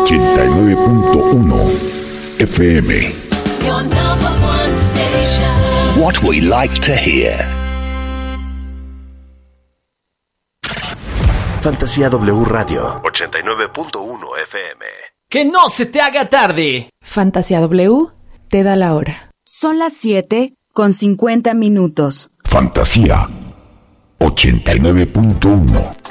89.1 FM. Your number one station. What we like to hear. Fantasía W Radio 89.1 FM. ¡Que no se te haga tarde! Fantasía W te da la hora. Son las 7:50. Fantasía 89.1